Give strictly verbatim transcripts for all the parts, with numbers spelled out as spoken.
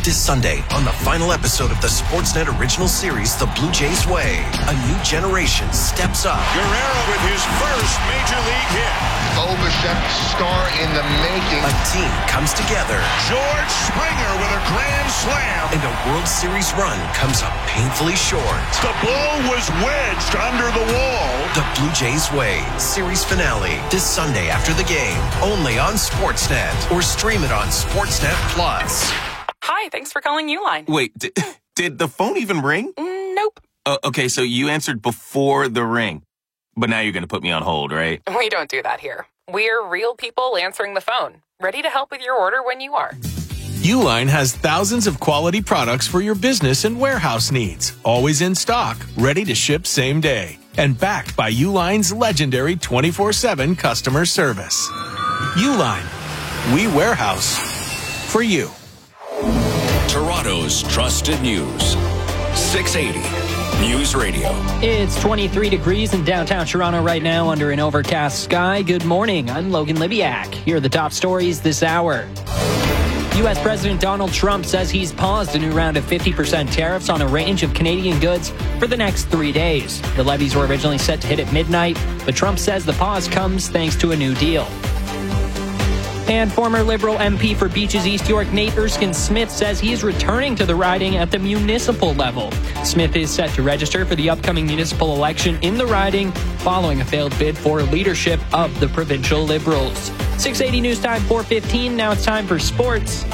This Sunday on the final episode of the Sportsnet original series, The Blue Jays Way, a new generation steps up. Guerrero with his first major league hit. Bo Bichette star in the making. A team comes together. George Springer with a grand slam. And a World Series run comes up painfully short. The ball was wedged under the wall. The Blue Jays Way, series finale, this Sunday after the game, only on Sportsnet, or stream it on Sportsnet Plus. Hi, thanks for calling Uline. Wait, did, did the phone even ring? Mm, nope. Uh, okay, so you answered before the ring. But now you're going to put me on hold, right? We don't do that here. We're real people answering the phone, ready to help with your order when you are. Uline has thousands of quality products for your business and warehouse needs. Always in stock, ready to ship same day. And backed by Uline's legendary twenty-four seven customer service. Uline, we warehouse for you. Toronto's trusted news. six eighty News Radio. It's twenty-three degrees in downtown Toronto right now under an overcast sky. Good morning. I'm Logan Libiak. Here are the top stories this hour. U S President Donald Trump says he's paused a new round of fifty percent tariffs on a range of Canadian goods for the next three days. The levies were originally set to hit at midnight, but Trump says the pause comes thanks to a new deal. And former Liberal M P for Beaches East York, Nate Erskine-Smith, says he's returning to the riding at the municipal level. Smith is set to register for the upcoming municipal election in the riding following a failed bid for leadership of the provincial Liberals. six eighty News Time, four fifteen. Now it's time for sports.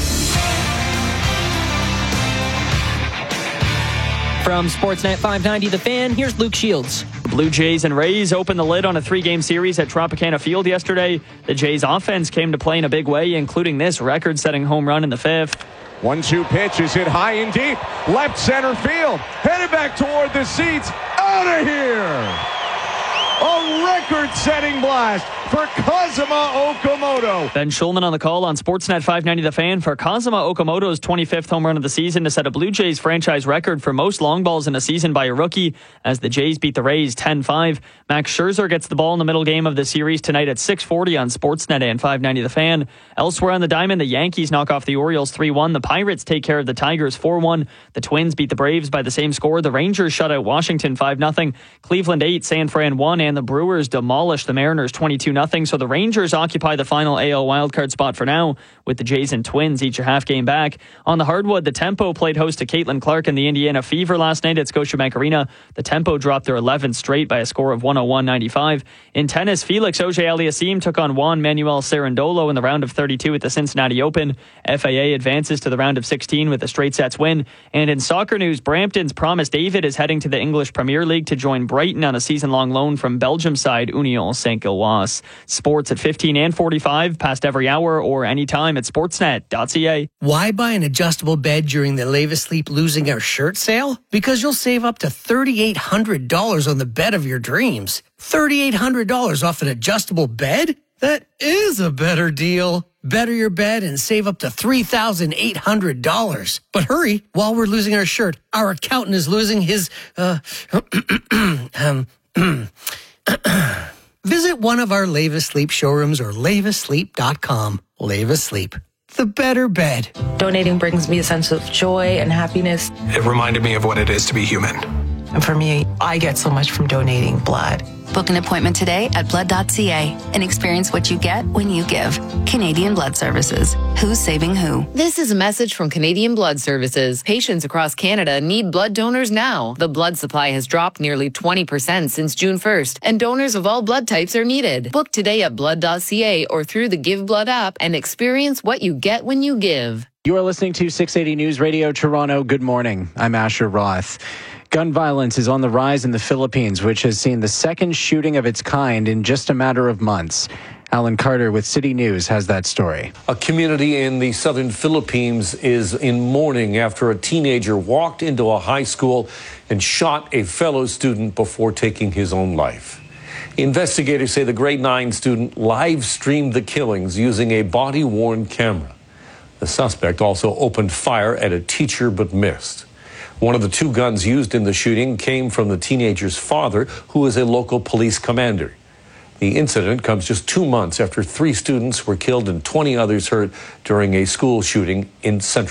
From Sportsnet five ninety The Fan, here's Luke Shields. The Blue Jays and Rays opened the lid on a three-game series at Tropicana Field yesterday. The Jays' offense came to play in a big way, including this record-setting home run in the fifth. one two pitch is hit high and deep. Left center field. Headed back toward the seats. Out of here! A record-setting blast for Kazuma Okamoto. Ben Schulman on the call on Sportsnet five ninety The Fan for Kazuma Okamoto's twenty-fifth home run of the season to set a Blue Jays franchise record for most long balls in a season by a rookie as the Jays beat the Rays ten five. Max Scherzer gets the ball in the middle game of the series tonight at six forty on Sportsnet and five ninety The Fan. Elsewhere on the diamond, the Yankees knock off the Orioles three one. The Pirates take care of the Tigers four one. The Twins beat the Braves by the same score. The Rangers shut out Washington five nothing. Cleveland eight, San Fran one, and the Brewers demolished the Mariners twenty-two nothing. So the Rangers occupy the final A L wildcard spot for now, with the Jays and Twins each a half game back. On the hardwood, the Tempo played host to Caitlin Clark and the Indiana Fever last night at Scotiabank Arena. The Tempo dropped their eleventh straight by a score of one oh one ninety-five. In tennis, Felix Auger-Aliassime took on Juan Manuel Cerundolo in the round of thirty-two at the Cincinnati Open. F A A advances to the round of sixteen with a straight sets win. And in soccer news, Brampton's Promise David is heading to the English Premier League to join Brighton on a season-long loan from Belgium side Union Saint-Gilloise. Sports at fifteen and forty-five, past every hour or anytime at sportsnet dot c a. Why buy an adjustable bed during the Leva Sleep Losing Our Shirt sale? Because you'll save up to three thousand eight hundred dollars on the bed of your dreams. three thousand eight hundred dollars off an adjustable bed? That is a better deal. Better your bed and save up to three thousand eight hundred dollars. But hurry, while we're losing our shirt, our accountant is losing his, uh, um, visit one of our Leva Sleep showrooms or leva sleep dot com. Leva Sleep, the better bed. Donating brings me a sense of joy and happiness. It reminded me of what it is to be human. And for me, I get so much from donating blood. Book an appointment today at blood dot c a and experience what you get when you give. Canadian Blood Services. Who's saving who? This is a message from Canadian Blood Services. Patients across Canada need blood donors now. The blood supply has dropped nearly twenty percent since June first, and donors of all blood types are needed. Book today at blood dot c a or through the Give Blood app and experience what you get when you give. You are listening to six eighty News Radio Toronto. Good morning. I'm Asher Roth. Gun violence is on the rise in the Philippines, which has seen the second shooting of its kind in just a matter of months. Alan Carter with City News has that story. A community in the southern Philippines is in mourning after a teenager walked into a high school and shot a fellow student before taking his own life. Investigators say the grade nine student live streamed the killings using a body-worn camera. The suspect also opened fire at a teacher but missed. One of the two guns used in the shooting came from the teenager's father, who is a local police commander. The incident comes just two months after three students were killed and twenty others hurt during a school shooting in central